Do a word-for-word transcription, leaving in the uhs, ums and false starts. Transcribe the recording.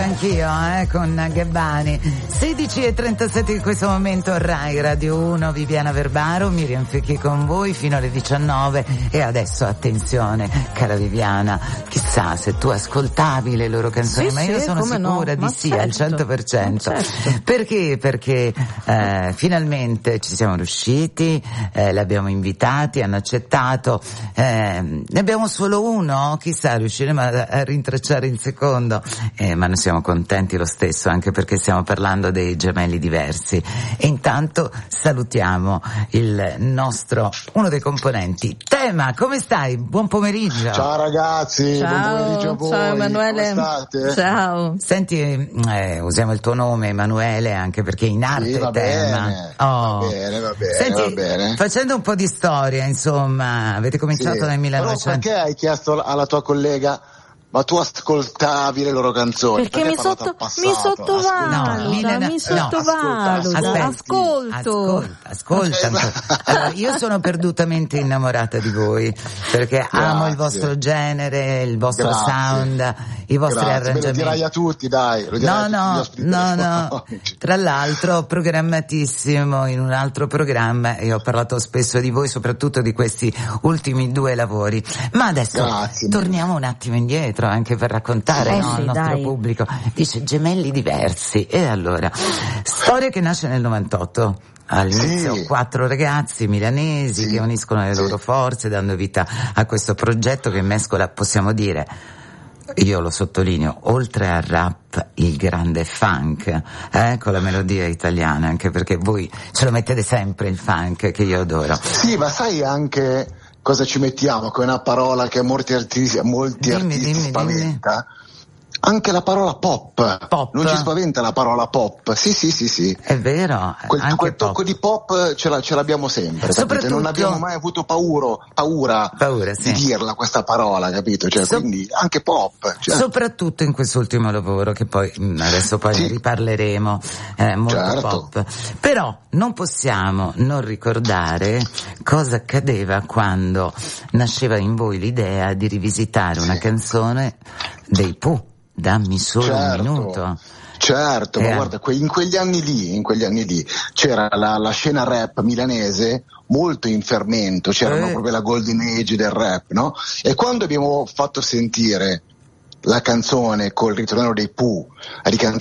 anch'io, eh, con Gabbani. sedici e trentasette in questo momento, Rai Radio uno, Viviana Verbaro, Miriam Fecchi con voi fino alle diciannove. E adesso attenzione, cara Viviana, chissà se tu ascoltavi le loro canzoni, sì, ma io sì, sono sicura no? di ma sì, certo, al cento per cento. certo. Perché? Perché eh, finalmente ci siamo riusciti, eh, li abbiamo invitati, hanno accettato, eh, ne abbiamo solo uno, chissà riusciremo a, a rintracciare il secondo, eh, ma noi siamo contenti lo stesso, anche perché stiamo parlando dei gemelli diversi. E intanto salutiamo il nostro, uno dei componenti. Tema, come stai? Buon pomeriggio. Ciao ragazzi, ciao, buon pomeriggio a voi. Ciao Emanuele. Come state? Ciao. Senti, eh, usiamo il tuo nome Emanuele anche perché in arte sì, va Tema. Bene, oh. va bene, va bene, Senti, va bene. Facendo un po' di storia, insomma, avete cominciato sì. nel millenovecento. Però perché hai chiesto alla tua collega ma tu ascoltavi le loro canzoni? Perché, perché mi, sotto, mi sottovaluta, no, Milena, mi sottovaluta, no, ascolto. Ascolta, ascolta. Allora, io sono perdutamente innamorata di voi, perché grazie. Amo il vostro genere, il vostro grazie. Sound, i vostri grazie. arrangiamenti. Lo dirai a tutti, dai. Lo dirai no, a tutti no, no, no. Tra l'altro, programmatissimo in un altro programma, e ho parlato spesso di voi, soprattutto di questi ultimi due lavori. Ma adesso grazie. Torniamo un attimo indietro, anche per raccontare eh no, sì, al nostro dai. pubblico. Dice gemelli diversi. E allora, storia che nasce nel novantotto. All'inizio sì. quattro ragazzi milanesi sì. che uniscono le sì. loro forze, dando vita a questo progetto che mescola, possiamo dire, io lo sottolineo, oltre al rap, il grande funk, eh, con la melodia italiana, anche perché voi ce lo mettete sempre il funk, che io adoro. Sì, ma sai anche cosa ci mettiamo, che è una parola che molti artisti, molti dimmi, artisti dimmi, spaventa? Dimmi. Anche la parola pop. pop. Non ci spaventa la parola pop. Sì, sì, sì, sì. È vero. Quel, anche quel tocco pop. di pop ce, la, ce l'abbiamo sempre. Capito? Non abbiamo mai avuto paura, paura, paura sì. di dirla questa parola, capito? Cioè, so- quindi anche pop. Cioè. Soprattutto in quest'ultimo lavoro, che poi adesso poi sì. ne riparleremo, eh, molto certo. pop. Però non possiamo non ricordare cosa accadeva quando nasceva in voi l'idea di rivisitare sì. una canzone dei Pooh. Dammi solo certo, un minuto. Certo, eh. ma guarda, in quegli anni lì, in quegli anni lì c'era la, la scena rap milanese molto in fermento, c'era eh. proprio la golden age del rap, no? E quando abbiamo fatto sentire la canzone col ritorno dei Pooh,